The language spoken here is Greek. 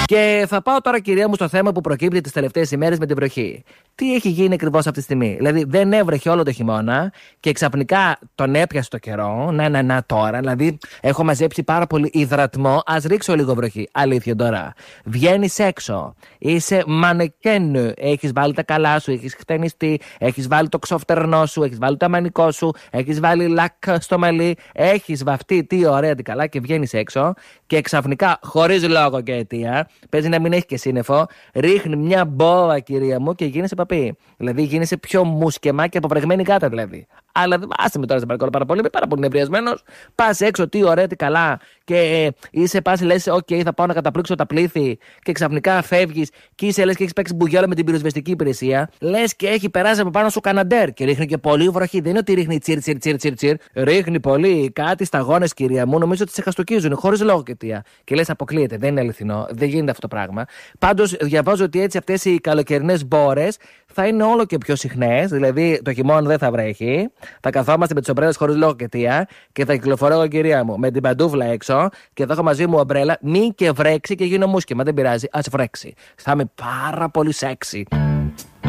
Και θα πάω τώρα, κυρία μου, στο θέμα που προκύπτει τις τελευταίες ημέρες με την βροχή. Τι έχει γίνει ακριβώς αυτή τη στιγμή? Δηλαδή, δεν έβρεχε όλο το χειμώνα και ξαφνικά τον έπιασε το καιρό. Να τώρα. Δηλαδή, έχω μαζέψει πάρα πολύ υδρατμό. Ας ρίξω λίγο βροχή. Αλήθεια τώρα. Βγαίνεις έξω. Είσαι μανεκέν. Έχεις βάλει τα καλά σου. Έχεις χτενιστεί. Έχεις βάλει το ξοφτερνό σου. Έχεις βάλει το αμανικό σου. Έχεις βάλει λακ στο μαλλί. Έχεις βαφτεί τι ωραία τι καλά και βγαίνεις έξω. Και ξαφνικά, χωρίς λόγο και αιτία, παίζει να μην έχει και σύννεφο, ρίχνει μια μπόβα, κυρία μου, και γίνεσαι παπί. Δηλαδή γίνεσαι πιο μουσκεμά και αποβρεγμένη γάτα, δηλαδή. Αλλά άσε με τώρα, σε παρακαλώ πάρα πολύ, είμαι πάρα πολύ νευριασμένος. Πας έξω, τι ωραία, τι καλά, και είσαι πας, λες, OK, θα πάω να καταπλήξω τα πλήθη, και ξαφνικά φεύγεις και είσαι λες και έχεις παίξει μπουγιόλα με την πυροσβεστική υπηρεσία. Λες και έχει περάσει από πάνω σου καναντέρ και ρίχνει και πολύ βροχή. Δεν είναι ότι ρίχνει τσιρ. Ρίχνει πολύ κάτι σταγόνες, κυρία μου, νομίζω ότι σε χαστοκίζουν χωρίς λόγο και αιτία. Και λες, αποκλείεται, δεν είναι αληθινό, δεν γίνεται αυτό το πράγμα. Πάντως, διαβάζω ότι έτσι αυτές οι καλοκαιρινές μπόρες θα είναι όλο και πιο συχνές, δηλαδή το χειμώνα δεν θα βρέχει. Θα καθόμαστε με τις ομπρέλες χωρίς λόγο και αιτία και θα κυκλοφορώ εγώ, κυρία μου, με την παντούφλα έξω και θα έχω μαζί μου ομπρέλα. Μην και βρέξει και γίνω μουσκεμα, δεν πειράζει, ας βρέξει. Θα είμαι πάρα πολύ σεξι.